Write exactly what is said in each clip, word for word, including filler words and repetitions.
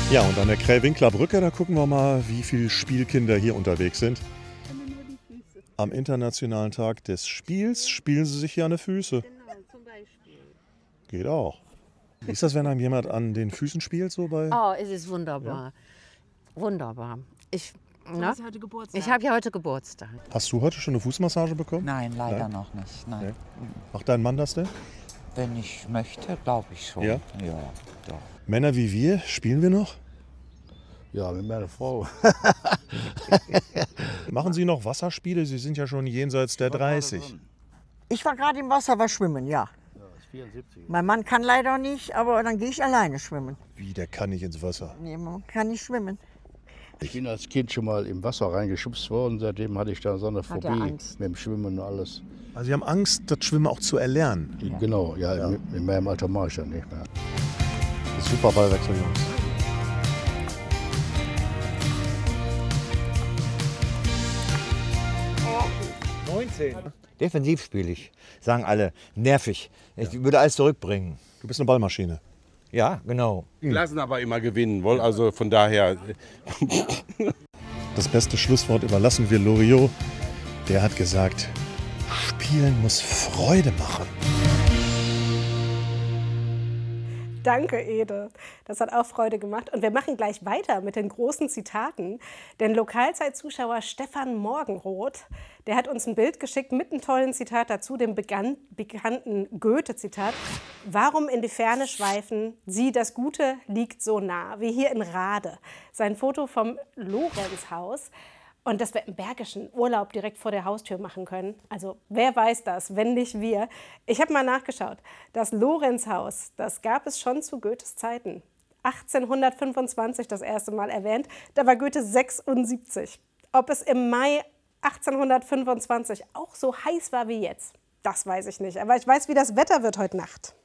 Ja, und an der Krähwinkler Brücke, da gucken wir mal, wie viele Spielkinder hier unterwegs sind. Am Internationalen Tag des Spiels spielen sie sich hier an die Füße. Genau, zum Beispiel. Geht auch. Wie ist das, wenn einem jemand an den Füßen spielt? So bei Oh, es ist wunderbar. Ja? Wunderbar. Ich, na, Du hast heute Geburtstag. ich habe ja heute Geburtstag. Hast du heute schon eine Fußmassage bekommen? Nein, leider Nein? noch nicht. Nein. Nee. Macht dein Mann das denn? Wenn ich möchte, glaube ich schon. Ja? Ja, doch. Männer wie wir, spielen wir noch? Ja, mit meiner Frau. Machen Sie noch Wasserspiele? Sie sind ja schon jenseits der dreißig. Ich war gerade im Wasser, war schwimmen, ja. Mein Mann kann leider nicht, aber dann gehe ich alleine schwimmen. Wie, der kann nicht ins Wasser? Nee, man kann nicht schwimmen. Ich bin als Kind schon mal im Wasser reingeschubst worden. Seitdem hatte ich da so eine Hat er Phobie Angst? mit dem Schwimmen und alles. Also Sie haben Angst, das Schwimmen auch zu erlernen. Genau, ja, In, in meinem Alter mache ich das nicht mehr. Super Ballwechsel, Jungs. neunzehn. Defensiv spiele ich, sagen alle. Nervig. Ich ja. würde alles zurückbringen. Du bist eine Ballmaschine. Ja, genau. Lassen aber immer gewinnen, wohl. Also von daher. Das beste Schlusswort überlassen wir Loriot. Der hat gesagt, Spielen muss Freude machen. Danke, Ede. Das hat auch Freude gemacht. Und wir machen gleich weiter mit den großen Zitaten. Denn Lokalzeitzuschauer Stefan Morgenroth, der hat uns ein Bild geschickt mit einem tollen Zitat dazu, dem begann, bekannten Goethe-Zitat. Warum in die Ferne schweifen? Sieh, das Gute liegt so nah, wie hier in Rade. Sein Foto vom Lorenzhaus. Und dass wir im Bergischen Urlaub direkt vor der Haustür machen können. Also wer weiß das, wenn nicht wir. Ich habe mal nachgeschaut. Das Lorenzhaus, das gab es schon zu Goethes Zeiten. achtzehnhundertfünfundzwanzig das erste Mal erwähnt. Da war Goethe sechsundsiebzig. Ob es im Mai achtzehnhundertfünfundzwanzig auch so heiß war wie jetzt, das weiß ich nicht. Aber ich weiß, wie das Wetter wird heute Nacht.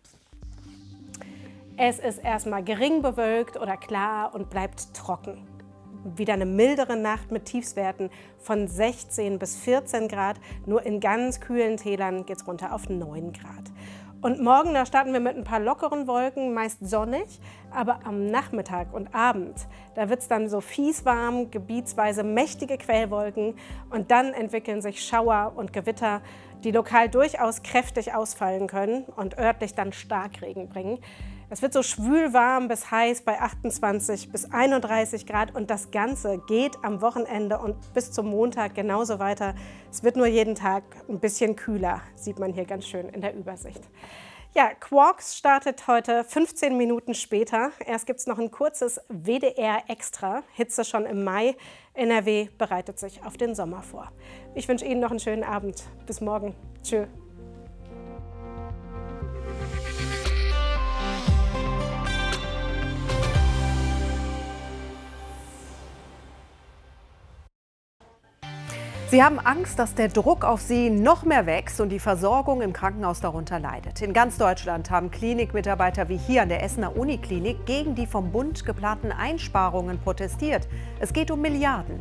Es ist erstmal gering bewölkt oder klar und bleibt trocken. Wieder eine mildere Nacht mit Tiefstwerten von sechzehn bis vierzehn Grad. Nur in ganz kühlen Tälern geht es runter auf neun Grad. Und morgen, da starten wir mit ein paar lockeren Wolken, meist sonnig. Aber am Nachmittag und Abend, da wird es dann so fies warm, gebietsweise mächtige Quellwolken. Und dann entwickeln sich Schauer und Gewitter, die lokal durchaus kräftig ausfallen können und örtlich dann Starkregen bringen. Es wird so schwül warm bis heiß bei achtundzwanzig bis einunddreißig Grad und das Ganze geht am Wochenende und bis zum Montag genauso weiter. Es wird nur jeden Tag ein bisschen kühler, sieht man hier ganz schön in der Übersicht. Ja, Quarks startet heute fünfzehn Minuten später. Erst gibt es noch ein kurzes W D R-Extra. Hitze schon im Mai. N R W bereitet sich auf den Sommer vor. Ich wünsche Ihnen noch einen schönen Abend. Bis morgen. Tschö. Sie haben Angst, dass der Druck auf Sie noch mehr wächst und die Versorgung im Krankenhaus darunter leidet. In ganz Deutschland haben Klinikmitarbeiter wie hier an der Essener Uniklinik gegen die vom Bund geplanten Einsparungen protestiert. Es geht um Milliarden.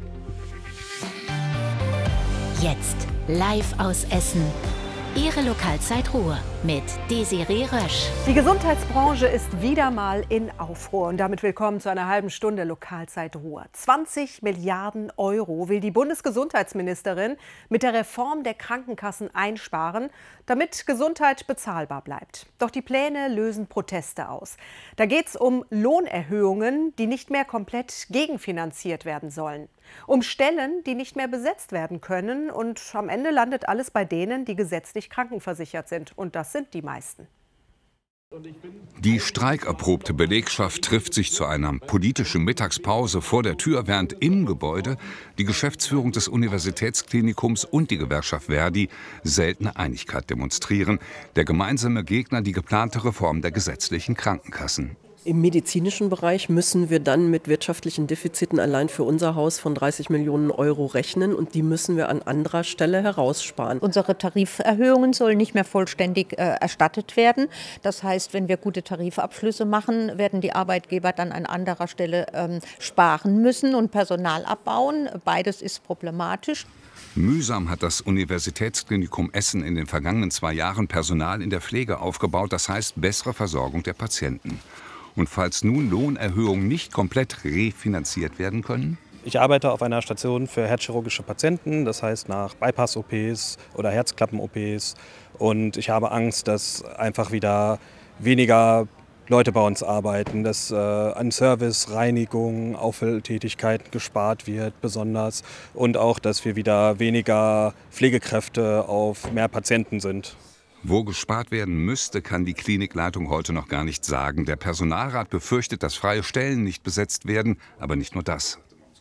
Jetzt live aus Essen. Ihre Lokalzeit Ruhr mit Desiree Rösch. Die Gesundheitsbranche ist wieder mal in Aufruhr. Und damit willkommen zu einer halben Stunde Lokalzeit Ruhr. zwanzig Milliarden Euro will die Bundesgesundheitsministerin mit der Reform der Krankenkassen einsparen, damit Gesundheit bezahlbar bleibt. Doch die Pläne lösen Proteste aus. Da geht es um Lohnerhöhungen, die nicht mehr komplett gegenfinanziert werden sollen. Um Stellen, die nicht mehr besetzt werden können. Und am Ende landet alles bei denen, die gesetzlich krankenversichert sind. Und das sind die meisten. Die streikerprobte Belegschaft trifft sich zu einer politischen Mittagspause vor der Tür, während im Gebäude die Geschäftsführung des Universitätsklinikums und die Gewerkschaft Verdi seltene Einigkeit demonstrieren. Der gemeinsame Gegner die geplante Reform der gesetzlichen Krankenkassen. Im medizinischen Bereich müssen wir dann mit wirtschaftlichen Defiziten allein für unser Haus von dreißig Millionen Euro rechnen und die müssen wir an anderer Stelle heraussparen. Unsere Tariferhöhungen sollen nicht mehr vollständig äh, erstattet werden. Das heißt, wenn wir gute Tarifabschlüsse machen, werden die Arbeitgeber dann an anderer Stelle ähm, sparen müssen und Personal abbauen. Beides ist problematisch. Mühsam hat das Universitätsklinikum Essen in den vergangenen zwei Jahren Personal in der Pflege aufgebaut, das heißt bessere Versorgung der Patienten. Und falls nun Lohnerhöhungen nicht komplett refinanziert werden können? Ich arbeite auf einer Station für herzchirurgische Patienten, das heißt nach Bypass-O Ps oder Herzklappen-O Ps. Und ich habe Angst, dass einfach wieder weniger Leute bei uns arbeiten, dass äh, an Service, Reinigung, Auffülltätigkeiten gespart wird besonders und auch, dass wir wieder weniger Pflegekräfte auf mehr Patienten sind. Wo gespart werden müsste, kann die Klinikleitung heute noch gar nicht sagen. Der Personalrat befürchtet, dass freie Stellen nicht besetzt werden, aber nicht nur das.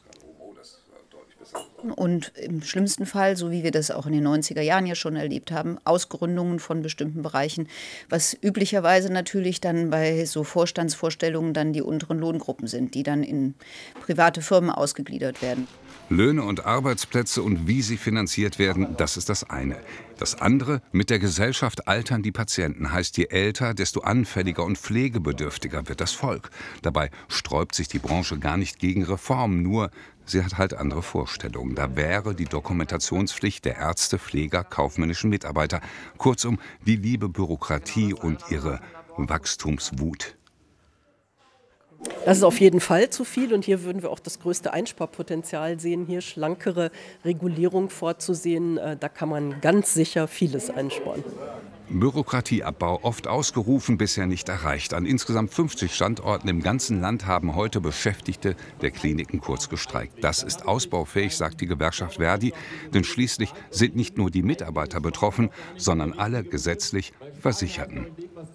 Und im schlimmsten Fall, so wie wir das auch in den neunziger Jahren ja schon erlebt haben, Ausgründungen von bestimmten Bereichen, was üblicherweise natürlich dann bei so Vorstandsvorstellungen dann die unteren Lohngruppen sind, die dann in private Firmen ausgegliedert werden. Löhne und Arbeitsplätze und wie sie finanziert werden, das ist das eine. Das andere, mit der Gesellschaft altern die Patienten. Heißt, je älter, desto anfälliger und pflegebedürftiger wird das Volk. Dabei sträubt sich die Branche gar nicht gegen Reformen, nur sie hat halt andere Vorstellungen. Da wäre die Dokumentationspflicht der Ärzte, Pfleger, kaufmännischen Mitarbeiter. Kurzum, die liebe Bürokratie und ihre Wachstumswut. Das ist auf jeden Fall zu viel und hier würden wir auch das größte Einsparpotenzial sehen, hier schlankere Regulierung vorzusehen. Da kann man ganz sicher vieles einsparen. Bürokratieabbau oft ausgerufen, bisher nicht erreicht. An insgesamt fünfzig Standorten im ganzen Land haben heute Beschäftigte der Kliniken kurz gestreikt. Das ist ausbaufähig, sagt die Gewerkschaft Verdi, denn schließlich sind nicht nur die Mitarbeiter betroffen, sondern alle gesetzlich Versicherten.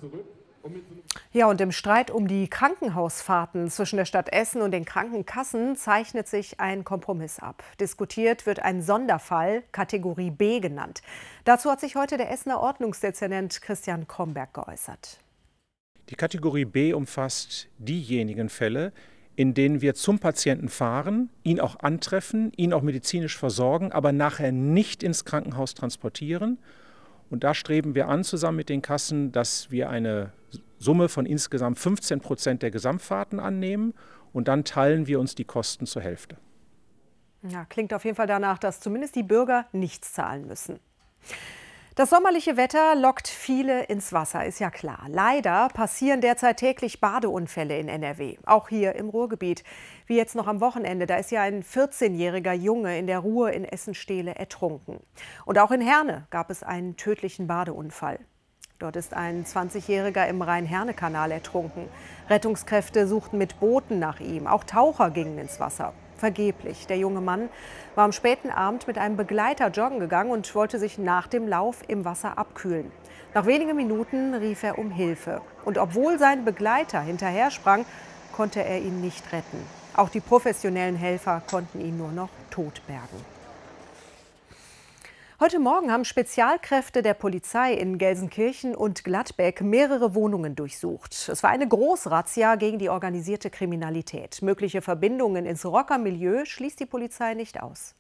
Ja, und im Streit um die Krankenhausfahrten zwischen der Stadt Essen und den Krankenkassen zeichnet sich ein Kompromiss ab. Diskutiert wird ein Sonderfall, Kategorie B genannt. Dazu hat sich heute der Essener Ordnungsdezernent Christian Kromberg geäußert. Die Kategorie B umfasst diejenigen Fälle, in denen wir zum Patienten fahren, ihn auch antreffen, ihn auch medizinisch versorgen, aber nachher nicht ins Krankenhaus transportieren. Und da streben wir an, zusammen mit den Kassen, dass wir eine Summe von insgesamt fünfzehn Prozent der Gesamtfahrten annehmen und dann teilen wir uns die Kosten zur Hälfte. Ja, klingt auf jeden Fall danach, dass zumindest die Bürger nichts zahlen müssen. Das sommerliche Wetter lockt viele ins Wasser, ist ja klar. Leider passieren derzeit täglich Badeunfälle in N R W, auch hier im Ruhrgebiet. Wie jetzt noch am Wochenende, da ist ja ein vierzehnjähriger Junge in der Ruhr in Essen-Stehle ertrunken. Und auch in Herne gab es einen tödlichen Badeunfall. Dort ist ein zwanzigjähriger im Rhein-Herne-Kanal ertrunken. Rettungskräfte suchten mit Booten nach ihm, auch Taucher gingen ins Wasser. Vergeblich. Der junge Mann war am späten Abend mit einem Begleiter joggen gegangen und wollte sich nach dem Lauf im Wasser abkühlen. Nach wenigen Minuten rief er um Hilfe. Und obwohl sein Begleiter hinterher sprang, konnte er ihn nicht retten. Auch die professionellen Helfer konnten ihn nur noch tot bergen. Heute Morgen haben Spezialkräfte der Polizei in Gelsenkirchen und Gladbeck mehrere Wohnungen durchsucht. Es war eine Großrazzia gegen die organisierte Kriminalität. Mögliche Verbindungen ins Rockermilieu schließt die Polizei nicht aus.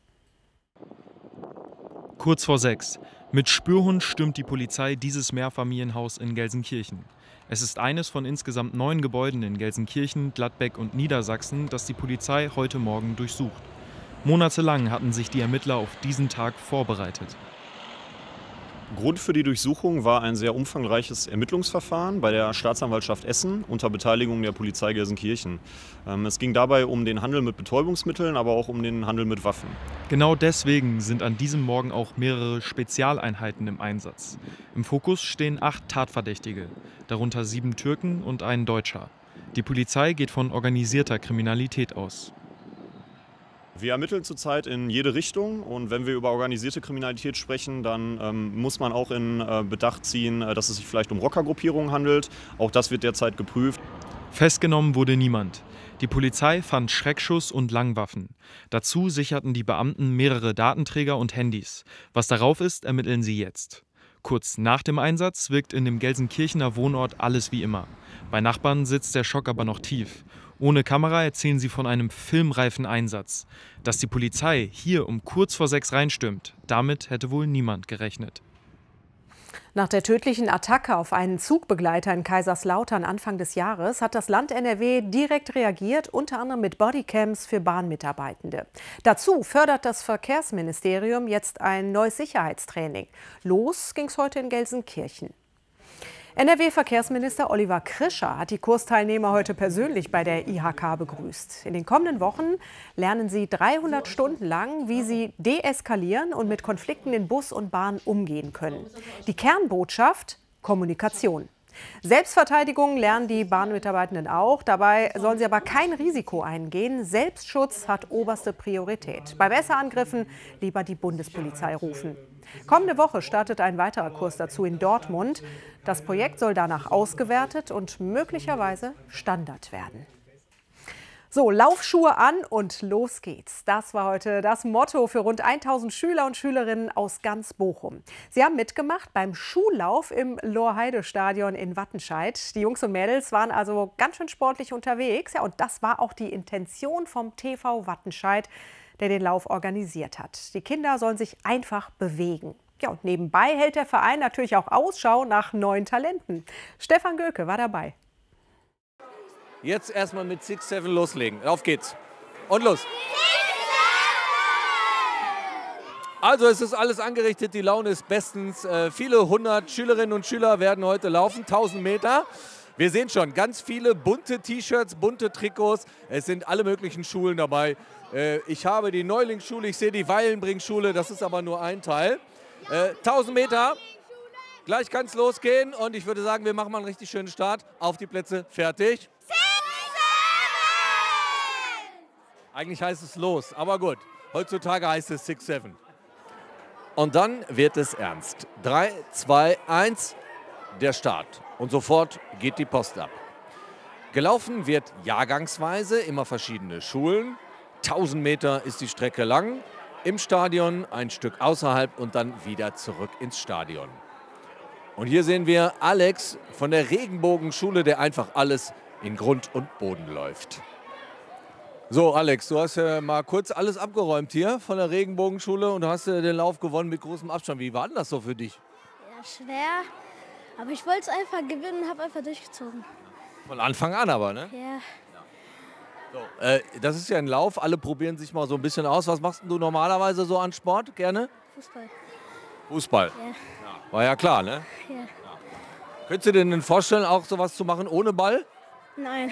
Kurz vor sechs. Mit Spürhund stürmt die Polizei dieses Mehrfamilienhaus in Gelsenkirchen. Es ist eines von insgesamt neun Gebäuden in Gelsenkirchen, Gladbeck und Niedersachsen, das die Polizei heute Morgen durchsucht. Monatelang hatten sich die Ermittler auf diesen Tag vorbereitet. Grund für die Durchsuchung war ein sehr umfangreiches Ermittlungsverfahren bei der Staatsanwaltschaft Essen unter Beteiligung der Polizei Gelsenkirchen. Es ging dabei um den Handel mit Betäubungsmitteln, aber auch um den Handel mit Waffen. Genau deswegen sind an diesem Morgen auch mehrere Spezialeinheiten im Einsatz. Im Fokus stehen acht Tatverdächtige, darunter sieben Türken und ein Deutscher. Die Polizei geht von organisierter Kriminalität aus. Wir ermitteln zurzeit in jede Richtung und wenn wir über organisierte Kriminalität sprechen, dann ähm, muss man auch in äh, Bedacht ziehen, äh, dass es sich vielleicht um Rockergruppierungen handelt. Auch das wird derzeit geprüft. Festgenommen wurde niemand. Die Polizei fand Schreckschuss und Langwaffen. Dazu sicherten die Beamten mehrere Datenträger und Handys. Was darauf ist, ermitteln sie jetzt. Kurz nach dem Einsatz wirkt in dem Gelsenkirchener Wohnort alles wie immer. Bei Nachbarn sitzt der Schock aber noch tief. Ohne Kamera erzählen sie von einem filmreifen Einsatz. Dass die Polizei hier um kurz vor sechs reinstürmt, damit hätte wohl niemand gerechnet. Nach der tödlichen Attacke auf einen Zugbegleiter in Kaiserslautern Anfang des Jahres hat das Land N R W direkt reagiert, unter anderem mit Bodycams für Bahnmitarbeitende. Dazu fördert das Verkehrsministerium jetzt ein neues Sicherheitstraining. Los ging's heute in Gelsenkirchen. N R W-Verkehrsminister Oliver Krischer hat die Kursteilnehmer heute persönlich bei der I H K begrüßt. In den kommenden Wochen lernen sie dreihundert Stunden lang, wie sie deeskalieren und mit Konflikten in Bus und Bahn umgehen können. Die Kernbotschaft: Kommunikation. Selbstverteidigung lernen die Bahnmitarbeitenden auch. Dabei sollen sie aber kein Risiko eingehen. Selbstschutz hat oberste Priorität. Bei Messerangriffen lieber die Bundespolizei rufen. Kommende Woche startet ein weiterer Kurs dazu in Dortmund. Das Projekt soll danach ausgewertet und möglicherweise Standard werden. So, Laufschuhe an und los geht's. Das war heute das Motto für rund tausend Schüler und Schülerinnen aus ganz Bochum. Sie haben mitgemacht beim Schuhlauf im Lorheide-Stadion in Wattenscheid. Die Jungs und Mädels waren also ganz schön sportlich unterwegs. Ja, und das war auch die Intention vom T V Wattenscheid, der den Lauf organisiert hat. Die Kinder sollen sich einfach bewegen. Ja, und nebenbei hält der Verein natürlich auch Ausschau nach neuen Talenten. Stefan Göke war dabei. Jetzt erstmal mit six seven loslegen. Auf geht's. Und los. Also es ist alles angerichtet, die Laune ist bestens. Äh, viele hundert Schülerinnen und Schüler werden heute laufen, tausend Meter. Wir sehen schon ganz viele bunte T-Shirts, bunte Trikots. Es sind alle möglichen Schulen dabei. Äh, ich habe die Neulingsschule, ich sehe die Weilenbring-Schule, das ist aber nur ein Teil. Äh, tausend Meter, gleich kann es losgehen und ich würde sagen, wir machen mal einen richtig schönen Start. Auf die Plätze, fertig. Eigentlich heißt es los, aber gut. Heutzutage heißt es six seven. Und dann wird es ernst. drei, zwei, eins, der Start. Und sofort geht die Post ab. Gelaufen wird jahrgangsweise, immer verschiedene Schulen. tausend Meter ist die Strecke lang. Im Stadion ein Stück außerhalb und dann wieder zurück ins Stadion. Und hier sehen wir Alex von der Regenbogenschule, der einfach alles in Grund und Boden läuft. So, Alex, du hast ja mal kurz alles abgeräumt hier von der Regenbogenschule und du hast den Lauf gewonnen mit großem Abstand. Wie war denn das so für dich? Ja, schwer, aber ich wollte es einfach gewinnen und habe einfach durchgezogen. Von Anfang an aber, ne? Ja. So, äh, das ist ja ein Lauf, alle probieren sich mal so ein bisschen aus. Was machst du normalerweise so an Sport gerne? Fußball. Fußball? Ja. Ja, war ja klar, ne? Ja. Ja. Könntest du dir denn vorstellen, auch sowas zu machen ohne Ball? Nein.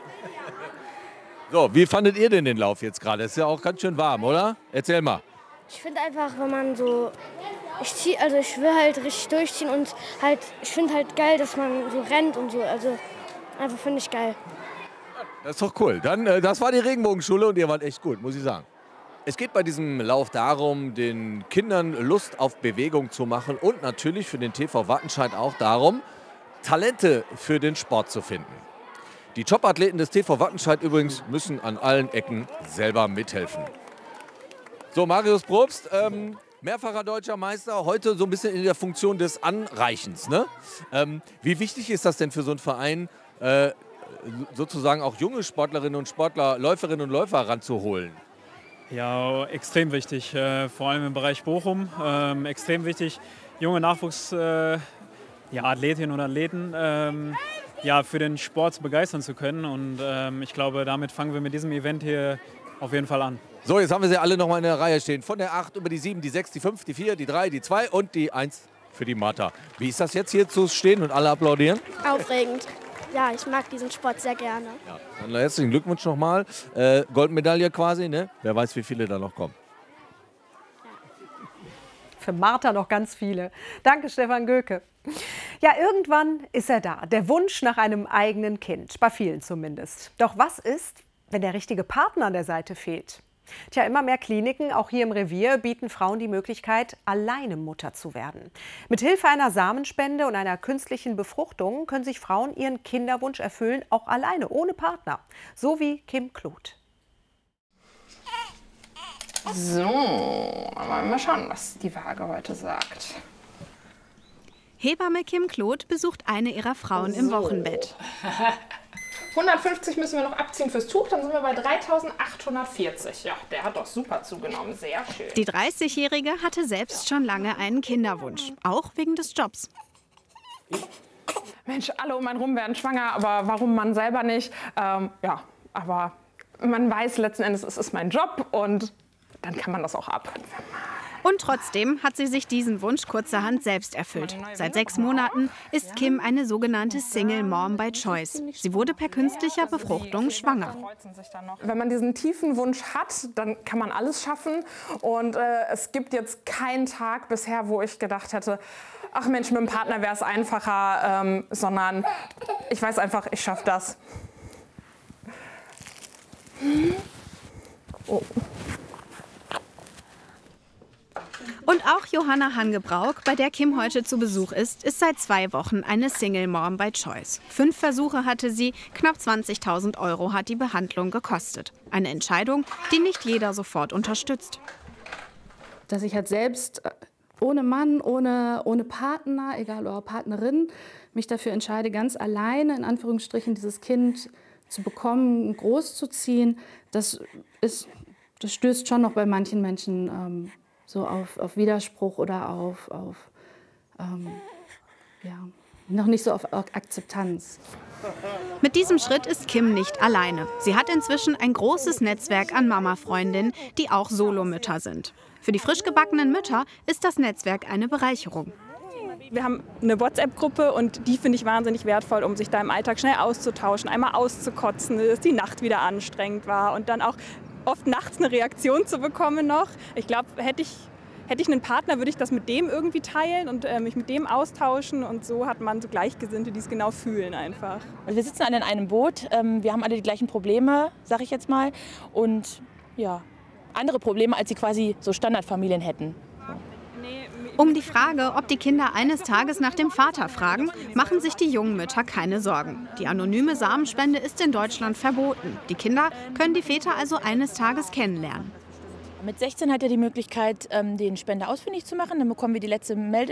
So, wie fandet ihr denn den Lauf jetzt gerade? Ist ja auch ganz schön warm, oder? Erzähl mal. Ich finde einfach, wenn man so, ich zieh, also ich will halt richtig durchziehen und halt, ich finde halt geil, dass man so rennt und so, also einfach finde ich geil. Das ist doch cool. Dann, äh, das war die Regenbogenschule und ihr wart echt gut, muss ich sagen. Es geht bei diesem Lauf darum, den Kindern Lust auf Bewegung zu machen und natürlich für den T V Wattenscheid auch darum, Talente für den Sport zu finden. Die Jobathleten des T V Wattenscheid übrigens müssen an allen Ecken selber mithelfen. So, Marius Probst, ähm, mehrfacher deutscher Meister, heute so ein bisschen in der Funktion des Anreichens. Ne? Ähm, wie wichtig ist das denn für so einen Verein, äh, sozusagen auch junge Sportlerinnen und Sportler, Läuferinnen und Läufer ranzuholen? Ja, extrem wichtig, äh, vor allem im Bereich Bochum. Ähm, extrem wichtig, junge Nachwuchsathletinnen äh, ja, Athletinnen und Athleten ähm, ja, für den Sport zu begeistern zu können. Und ähm, ich glaube, damit fangen wir mit diesem Event hier auf jeden Fall an. So, jetzt haben wir sie alle noch mal in der Reihe stehen. Von der acht über die sieben, die sechs, die fünf, die vier, die drei, die zwei und die eins für die Martha. Wie ist das jetzt hier zu stehen und alle applaudieren? Aufregend. Ja, ich mag diesen Sport sehr gerne. Ja, dann herzlichen Glückwunsch nochmal. Äh, Goldmedaille quasi, ne? Wer weiß, wie viele da noch kommen. Für Martha noch ganz viele. Danke, Stefan Göke. Ja, irgendwann ist er da. Der Wunsch nach einem eigenen Kind. Bei vielen zumindest. Doch was ist, wenn der richtige Partner an der Seite fehlt? Tja, immer mehr Kliniken, auch hier im Revier, bieten Frauen die Möglichkeit, alleine Mutter zu werden. Mit Hilfe einer Samenspende und einer künstlichen Befruchtung können sich Frauen ihren Kinderwunsch erfüllen, auch alleine, ohne Partner. So wie Kim Kloth. So, aber mal schauen, was die Waage heute sagt. Hebamme Kim Kloth besucht eine ihrer Frauen so. im Wochenbett. hundertfünfzig müssen wir noch abziehen fürs Tuch, dann sind wir bei dreitausendachthundertvierzig. Ja, der hat doch super zugenommen, sehr schön. Die dreißigjährige hatte selbst schon lange einen Kinderwunsch, auch wegen des Jobs. Mensch, alle um einen rum werden schwanger, aber warum man selber nicht? Ähm, ja, aber man weiß letzten Endes, es ist mein Job und dann kann man das auch ab. Und trotzdem hat sie sich diesen Wunsch kurzerhand selbst erfüllt. Seit sechs Monaten ist Kim eine sogenannte Single Mom by Choice. Sie wurde per künstlicher Befruchtung schwanger. Wenn man diesen tiefen Wunsch hat, dann kann man alles schaffen. Und äh, es gibt jetzt keinen Tag bisher, wo ich gedacht hätte, ach Mensch, mit dem Partner wäre es einfacher, ähm, sondern ich weiß einfach, ich schaffe das. Oh. Und auch Johanna Hangebrauch, bei der Kim heute zu Besuch ist, ist seit zwei Wochen eine Single Mom by Choice. Fünf Versuche hatte sie, knapp zwanzigtausend Euro hat die Behandlung gekostet. Eine Entscheidung, die nicht jeder sofort unterstützt. Dass ich halt selbst ohne Mann, ohne, ohne Partner, egal oder Partnerin, mich dafür entscheide, ganz alleine, in Anführungsstrichen, dieses Kind zu bekommen, großzuziehen, das, ist, das stößt schon noch bei manchen Menschen ähm, so auf, auf Widerspruch oder auf, auf ähm, ja, noch nicht so auf Akzeptanz. Mit diesem Schritt ist Kim nicht alleine. Sie hat inzwischen ein großes Netzwerk an Mama-Freundinnen, die auch Solomütter sind. Für die frisch gebackenen Mütter ist das Netzwerk eine Bereicherung. Wir haben eine WhatsApp-Gruppe und die finde ich wahnsinnig wertvoll, um sich da im Alltag schnell auszutauschen, einmal auszukotzen, dass die Nacht wieder anstrengend war und dann auch oft nachts eine Reaktion zu bekommen noch. Ich glaube, hätte ich, hätte ich einen Partner, würde ich das mit dem irgendwie teilen und äh, mich mit dem austauschen. Und so hat man so Gleichgesinnte, die es genau fühlen einfach. Also wir sitzen alle in einem Boot. Ähm, wir haben alle die gleichen Probleme, sag ich jetzt mal. Und ja, andere Probleme, als sie quasi so Standardfamilien hätten. Um die Frage, ob die Kinder eines Tages nach dem Vater fragen, machen sich die jungen Mütter keine Sorgen. Die anonyme Samenspende ist in Deutschland verboten. Die Kinder können die Väter also eines Tages kennenlernen. Mit sechzehn hat er die Möglichkeit, den Spender ausfindig zu machen. Dann bekommen wir die letzte Melde